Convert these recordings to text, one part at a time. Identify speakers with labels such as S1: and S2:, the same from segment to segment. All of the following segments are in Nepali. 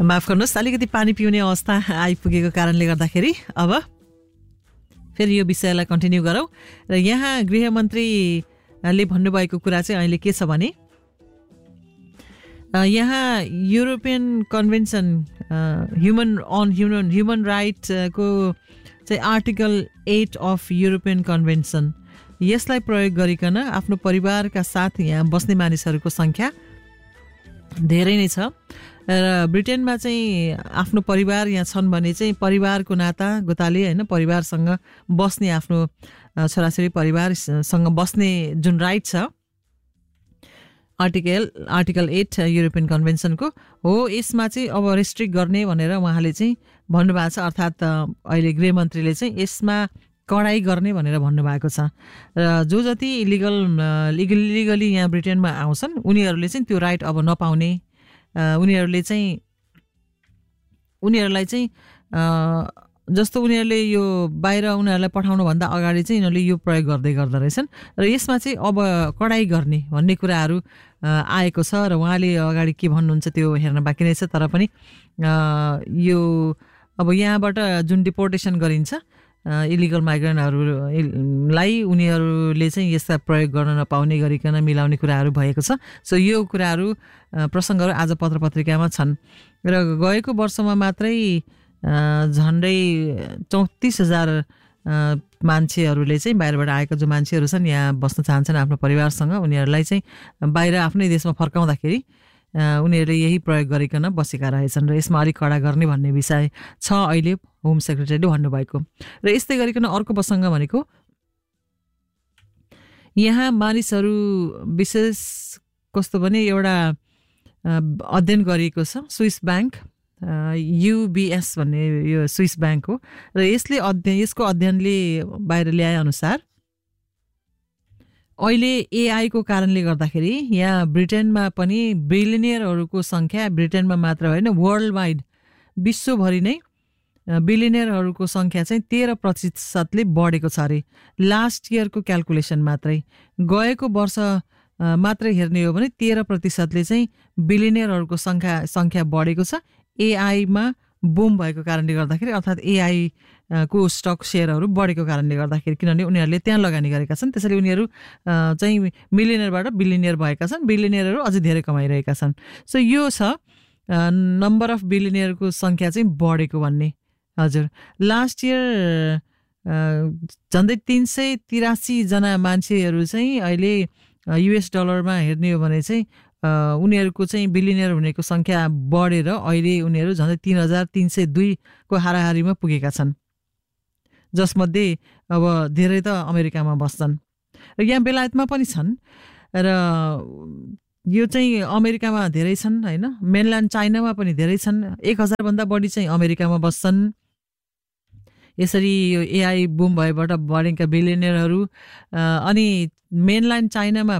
S1: माफ गर्नुहोस्, अलिकति पानी पिउने अवस्था आइपुगेको कारणले गर्दाखेरि अब फेरि यो विषयलाई कन्टिन्यू गरौँ। र यहाँ गृहमन्त्रीले भन्नुभएको कुरा चाहिँ अहिले के छ भने यहाँ युरोपियन कन्भेन्सन ह्युमन राइटको चाहिँ आर्टिकल 8 अफ युरोपियन कन्भेन्सन यसलाई प्रयोग गरिकन आफ्नो परिवारका साथ यहाँ बस्ने मानिसहरूको सङ्ख्या धेरै नै छ। र ब्रिटेनमा चाहिँ आफ्नो परिवार यहाँ छन् भने चाहिँ परिवारको नाता गोताले होइन परिवारसँग बस्ने आफ्नो छोराछोरी परिवारसँग बस्ने जुन राइट छ आर्टिकल 8 युरोपियन कन्भेन्सनको हो, यसमा चाहिँ अब रेस्ट्रिक्ट गर्ने भनेर उहाँले चाहिँ भन्नुभएको छ। अर्थात् अहिले गृहमन्त्रीले चाहिँ यसमा कडाई गर्ने भनेर भन्नुभएको छ। र जो जति लिगली यहाँ ब्रिटेनमा आउँछन् उनीहरूले चाहिँ त्यो राइट अब नपाउने, उनीहरूलाई चाहिँ जस्तो उनीहरूले यो बाहिर उनीहरूलाई पठाउनुभन्दा अगाडि चाहिँ यिनीहरूले यो प्रयोग गर्दो रहेछन्। र यसमा चाहिँ अब कडाई गर्ने भन्ने कुराहरू आएको छ। र उहाँले अगाडि के भन्नुहुन्छ त्यो हेर्न बाँकी नै छ। तर पनि यो अब यहाँबाट जुन डिपोर्टेसन गरिन्छ इलिगल माइग्रेन्टहरूलाई उनीहरूले चाहिँ यसलाई प्रयोग गर्न नपाउने गरिकन मिलाउने कुराहरू भएको छ। सो यो कुराहरू प्रसङ्गहरू आज पत्रपत्रिकामा छन्। र गएको वर्षमा मात्रै झन्डै 34,000 मान्छेहरूले चाहिँ बाहिरबाट आएका जो मान्छेहरू छन् यहाँ बस्न चाहन्छन् आफ्नो परिवारसँग, उनीहरूलाई चाहिँ बाहिर आफ्नै देशमा फर्काउँदाखेरि उनीहरूले यही प्रयोग गरिकन बसेका रहेछन्। र यसमा अलिक कडा गर्ने भन्ने विषय छ अहिले होम सेक्रेटरीले भन्नुभएको। र यस्तै गरिकन अर्को प्रसङ्ग भनेको यहाँ मानिसहरू विशेष कस्तो भने एउटा अध्ययन गरिएको छ स्विस ब्याङ्क UBS भन्ने यो स्विस ब्याङ्क हो। र यसको अध्ययनले बाहिर ल्याए अनुसार अहिले AI को कारणले गर्दाखेरि यहाँ ब्रिटेनमा पनि बिलिनियरहरूको सङ्ख्या ब्रिटेनमा मात्र होइन वर्ल्ड वाइड विश्वभरि नै बिलिनियरहरूको सङ्ख्या चाहिँ 13% बढेको छ अरे लास्ट इयरको क्यालकुलेसन मात्रै। गएको वर्ष मात्रै हेर्ने हो भने 13% चाहिँ बिलिनियरहरूको सङ्ख्या बढेको छ AI मा बुम भएको कारणले गर्दाखेरि, अर्थात् AI को स्टक सेयरहरू बढेको कारणले गर्दाखेरि, किनभने उनीहरूले त्यहाँ लगानी गरेका छन्। त्यसैले उनीहरू चाहिँ मिलियनरबाट बिलियनियर भएका छन्, बिलियनियरहरू अझै धेरै कमाइरहेका छन्। सो यो छ नम्बर अफ बिलियनियरको सङ्ख्या चाहिँ बढेको भन्ने। हजुर, लास्ट इयर झन्डै 383 जना मान्छेहरू चाहिँ अहिले US डलरमा हेर्ने हो भने चाहिँ उनीहरूको चाहिँ बिलियनियर हुनेको सङ्ख्या बढेर अहिले उनीहरू झन्डै 3,302 को हाराहारीमा पुगेका छन्, जसमध्ये अब धेरै त अमेरिकामा बस्छन् र यहाँ बेलायतमा पनि छन्। र यो चाहिँ अमेरिकामा धेरै छन् होइन, मेनल्यान्ड चाइनामा पनि धेरै छन्, 1,000 भन्दा बढी चाहिँ अमेरिकामा बस्छन्। यसरी यो AI बुम भएबाट बढेका बिलियनियरहरू अनि मेनल्यान्ड चाइनामा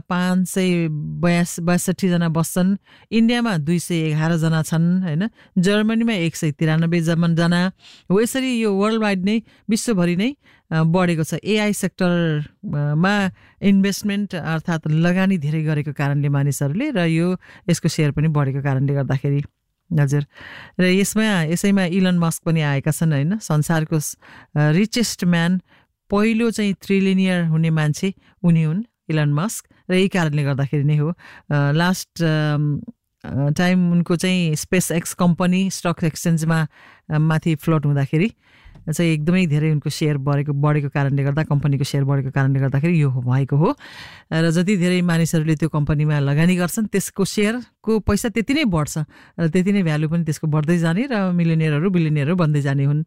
S1: 562 जना बस्छन्, इन्डियामा 211 जना छन् होइन, जर्मनीमा 193 जना हो। यसरी यो वर्ल्ड वाइड नै विश्वभरि नै बढेको छ। AI सेक्टरमा इन्भेस्टमेन्ट अर्थात् लगानी धेरै गरेको कारणले मानिसहरूले, र यसको सेयर पनि बढेको कारणले गर्दाखेरि। हजुर, र यसैमा इलन मस्क पनि आएका छन् होइन, संसारको रिचेस्ट म्यान पहिलो चाहिँ ट्रिलियनियर हुने मान्छे उनी हुन् इलन मस्क। र यही कारणले गर्दाखेरि नै हो लास्ट टाइम उनको चाहिँ स्पेस एक्स कम्पनी स्टक एक्सचेन्जमा माथि फ्लोट हुँदाखेरि चाहिँ एकदमै धेरै उनको सेयर बढेको कारणले गर्दा, कम्पनीको सेयर बढेको कारणले गर्दाखेरि यो भएको हो। र जति धेरै मानिसहरूले त्यो कम्पनीमा लगानी गर्छन् त्यसको सेयरको पैसा त्यति नै बढ्छ र त्यति नै भ्यालु पनि त्यसको बढ्दै जाने र मिलियनियरहरू बिलियनियरहरू बन्दै जाने हुन्।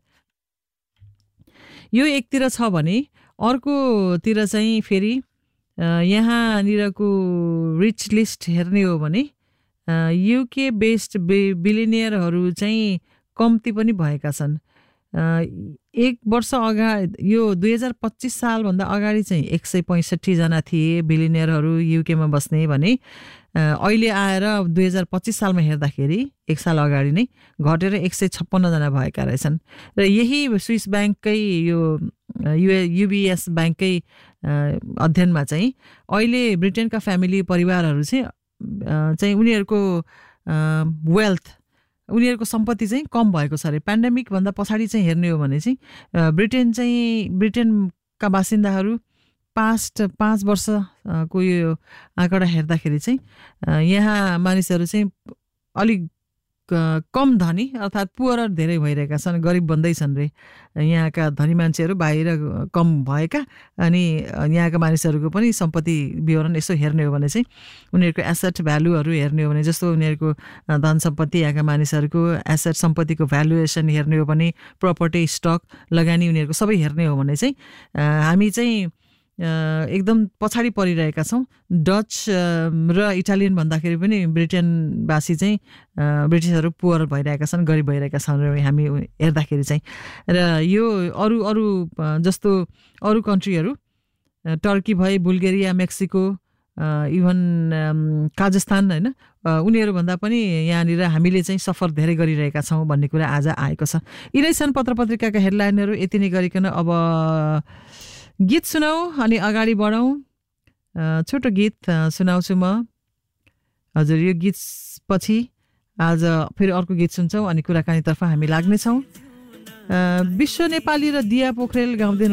S1: यो एकतिर छ भने अर्कोतिर चाहिँ फेरि यहाँनिरको रिच लिस्ट हेर्ने हो भने UK बेस्ड बिलियनियरहरू चाहिँ कम्ती पनि भएका छन्। एक वर्ष अगाडि यो 2025 सालभन्दा अगाडि चाहिँ 165 जना थिए बिलियनियरहरू UK मा बस्ने भने अहिले आएर 2025 सालमा हेर्दाखेरि एक साल अगाडि नै घटेर 156 जना भएका रहेछन्। र यही स्विस ब्याङ्ककै यो UBS ब्याङ्ककै अध्ययनमा चाहिँ अहिले ब्रिटेनका फ्यामिली परिवारहरू चाहिँ उनीहरूको वेल्थ उनीहरूको सम्पत्ति चाहिँ कम भएको छ अरे। पेन्डेमिकभन्दा पछाडि चाहिँ हेर्ने हो भने चाहिँ ब्रिटेनका बासिन्दाहरू पास्ट 5 वर्षको यो आँकडा हेर्दाखेरि चाहिँ यहाँ मानिसहरू चाहिँ अलिक कम धनी अर्थात् पुअर धेरै भइरहेका छन्, गरिब बन्दैछन् रे। यहाँका धनी मान्छेहरू बाहिर कम भएका, अनि यहाँका मानिसहरूको पनि सम्पत्ति विवरण यसो हेर्ने हो भने चाहिँ उनीहरूको एसेट भ्यालुहरू हेर्ने हो भने, जस्तो उनीहरूको धन सम्पत्ति, यहाँका मानिसहरूको एसेट सम्पत्तिको भ्यालुएसन हेर्ने हो भने, प्रपर्टी स्टक लगानी उनीहरूको सबै हेर्ने हो भने चाहिँ हामी चाहिँ एकदम पछाडि परिरहेका छौँ। डच र इटालियन भन्दाखेरि पनि ब्रिटेनवासी चाहिँ ब्रिटिसहरू पुअर भइरहेका छन्, गरिब भइरहेका छन् हामी हेर्दाखेरि चाहिँ। र यो अरू जस्तो अरू कन्ट्रीहरू टर्की भए, बुल्गेरिया, मेक्सिको, इभन काजास्तान होइन, उनीहरूभन्दा पनि यहाँनिर हामीले चाहिँ सफर धेरै गरिरहेका छौँ भन्ने कुरा आज आएको छ। यिनै छन् पत्र पत्रिकाका हेडलाइनहरू। यति नै गरिकन अब गीत सुनाऊ अनि अगाडि बढौँ। छोटो गीत सुनाउँछु म हजुर। यो गीत पछि आज फेरि अर्को गीत सुन्छौँ अनि कुराकानीतर्फ हामी लाग्नेछौँ। विश्व नेपाली र दिया पोखरेल गाउँदै